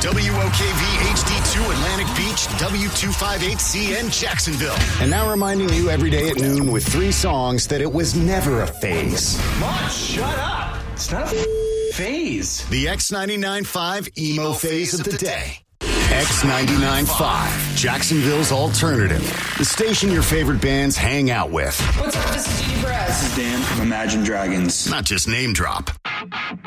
WOKV HD2 Atlantic Beach, W258CN Jacksonville. And now reminding you every day at noon with 3 songs that it was never a phase. Mom, shut up. It's not a phase. The X99.5 emo phase of the day. X99.5, Jacksonville's alternative. The station your favorite bands hang out with. What's up? This is Genie Brad. This is Dan from Imagine Dragons. Not just name drop.